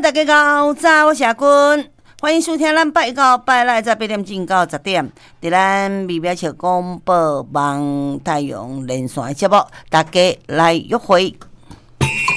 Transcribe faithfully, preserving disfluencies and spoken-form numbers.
大家好，早，我是阿君，欢迎收听咱拜到拜来在八点钟到十点，伫咱美妙笑广播网太阳连线的节目，大家来约会。